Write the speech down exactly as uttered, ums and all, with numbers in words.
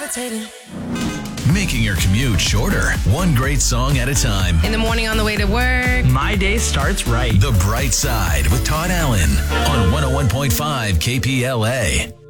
levitating. Making your commute shorter, one great song at a time. In the morning on the way to work. My day starts right. The Bright Side with Todd Allen on one oh one point five K P L A.